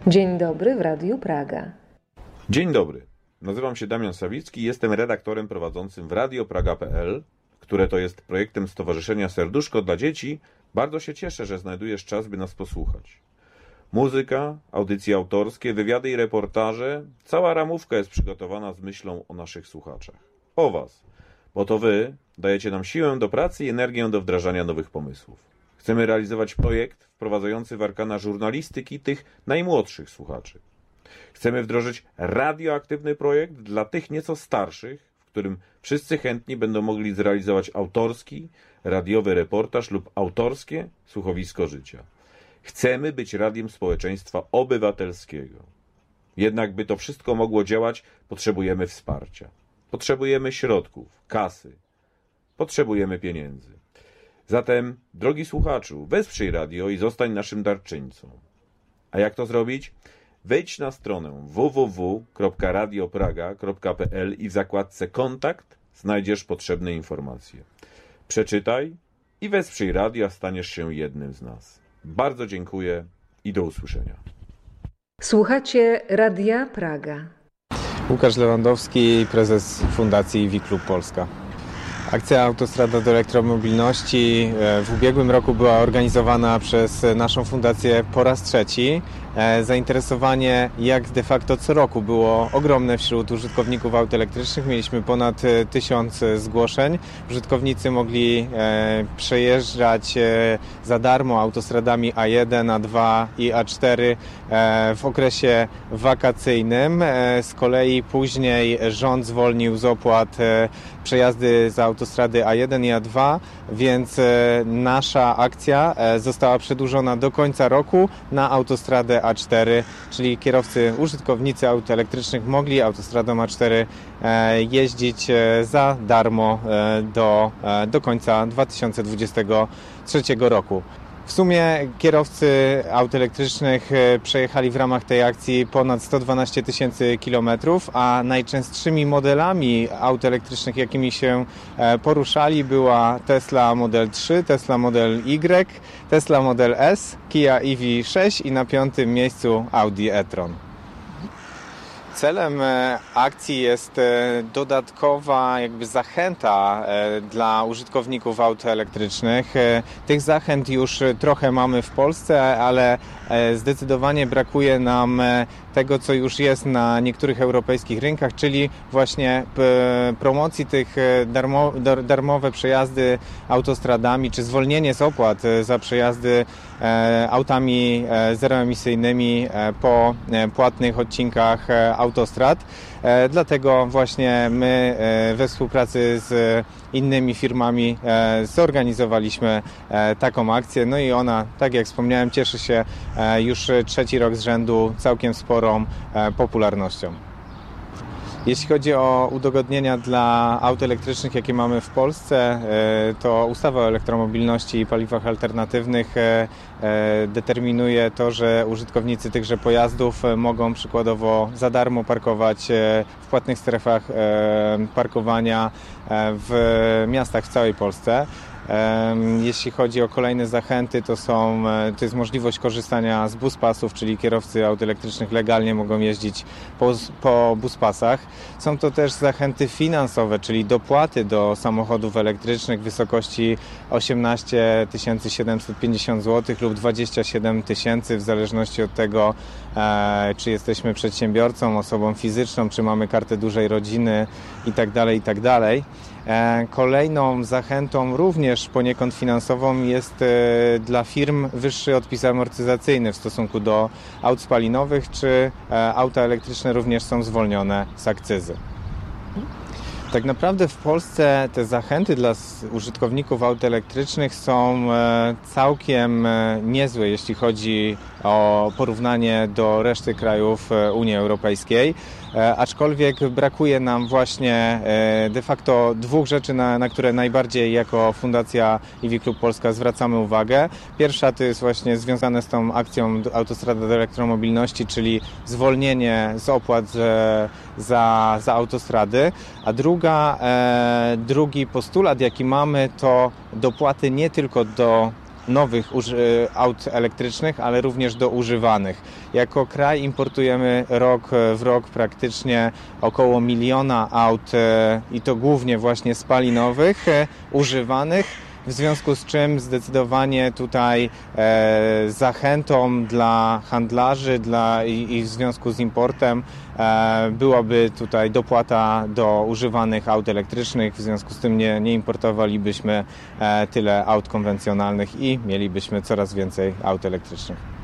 Dzień dobry w Radiu Praga. Dzień dobry. Nazywam się Damian Sawicki i jestem redaktorem prowadzącym w radiopraga.pl, które to jest projektem Stowarzyszenia Serduszko dla Dzieci. Bardzo się cieszę, że znajdujesz czas, by nas posłuchać. Muzyka, audycje autorskie, wywiady i reportaże, cała ramówka jest przygotowana z myślą o naszych słuchaczach. O was, bo to wy dajecie nam siłę do pracy i energię do wdrażania nowych pomysłów. Chcemy realizować projekt wprowadzający w arkana żurnalistyki tych najmłodszych słuchaczy. Chcemy wdrożyć radioaktywny projekt dla tych nieco starszych, w którym wszyscy chętni będą mogli zrealizować autorski, radiowy reportaż lub autorskie słuchowisko życia. Chcemy być radiem społeczeństwa obywatelskiego. Jednak by to wszystko mogło działać, potrzebujemy wsparcia. Potrzebujemy środków, kasy. Potrzebujemy pieniędzy. Zatem, drogi słuchaczu, wesprzyj radio i zostań naszym darczyńcą. A jak to zrobić? Wejdź na stronę www.radiopraga.pl i w zakładce Kontakt znajdziesz potrzebne informacje. Przeczytaj i wesprzyj radio, a staniesz się jednym z nas. Bardzo dziękuję i do usłyszenia. Słuchacie Radia Praga. Łukasz Lewandowski, prezes Fundacji Wi-Klub Polska. Akcja Autostrada do Elektromobilności w ubiegłym roku była organizowana przez naszą fundację po raz trzeci. Zainteresowanie jak de facto co roku było ogromne wśród użytkowników aut elektrycznych. Mieliśmy ponad 1000 zgłoszeń. Użytkownicy mogli przejeżdżać za darmo autostradami A1, A2 i A4 w okresie wakacyjnym. Z kolei później rząd zwolnił z opłat przejazdy za autostrady A1 i A2, więc nasza akcja została przedłużona do końca roku na autostradę A4, czyli kierowcy, użytkownicy aut elektrycznych mogli autostradą A4 jeździć za darmo do końca 2023 roku. W sumie kierowcy aut elektrycznych przejechali w ramach tej akcji ponad 112 000 kilometrów, a najczęstszymi modelami aut elektrycznych, jakimi się poruszali, była Tesla Model 3, Tesla Model Y, Tesla Model S, Kia EV6 i na 5. miejscu Audi e-tron. Celem akcji jest dodatkowa zachęta dla użytkowników aut elektrycznych. Tych zachęt już trochę mamy w Polsce, ale zdecydowanie brakuje nam tego, co już jest na niektórych europejskich rynkach, czyli właśnie promocji tych darmowe przejazdy autostradami, czy zwolnienie z opłat za przejazdy autami zeroemisyjnymi po płatnych odcinkach autostrad. Dlatego właśnie my we współpracy z innymi firmami zorganizowaliśmy taką akcję. No i ona, tak jak wspomniałem, cieszy się już 3. rok z rzędu całkiem sporą popularnością. Jeśli chodzi o udogodnienia dla aut elektrycznych, jakie mamy w Polsce, to ustawa o elektromobilności i paliwach alternatywnych determinuje to, że użytkownicy tychże pojazdów mogą przykładowo za darmo parkować w płatnych strefach parkowania w miastach w całej Polsce. Jeśli chodzi o kolejne zachęty, to jest możliwość korzystania z buspasów, czyli kierowcy aut elektrycznych legalnie mogą jeździć po buspasach. Są to też zachęty finansowe, czyli dopłaty do samochodów elektrycznych w wysokości 18 750 zł lub 27 000 w zależności od tego, czy jesteśmy przedsiębiorcą, osobą fizyczną, czy mamy kartę dużej rodziny itd. Kolejną zachętą, również poniekąd finansową, jest dla firm wyższy odpis amortyzacyjny w stosunku do aut spalinowych, czy auta elektryczne również są zwolnione z akcyzy. Tak naprawdę w Polsce te zachęty dla użytkowników aut elektrycznych są całkiem niezłe, jeśli chodzi o porównanie do reszty krajów Unii Europejskiej. Aczkolwiek brakuje nam właśnie de facto dwóch rzeczy, na które najbardziej jako Fundacja Wi-Klub Polska zwracamy uwagę. Pierwsza to jest właśnie związane z tą akcją Autostrada do Elektromobilności, czyli zwolnienie z opłat za autostrady, a drugi postulat, jaki mamy, to dopłaty nie tylko do nowych aut elektrycznych, ale również do używanych. Jako kraj importujemy rok w rok praktycznie około 1 miliona aut i to głównie właśnie spalinowych, używanych. W związku z czym zdecydowanie tutaj zachętą dla handlarzy i w związku z importem byłaby tutaj dopłata do używanych aut elektrycznych. W związku z tym nie importowalibyśmy tyle aut konwencjonalnych i mielibyśmy coraz więcej aut elektrycznych.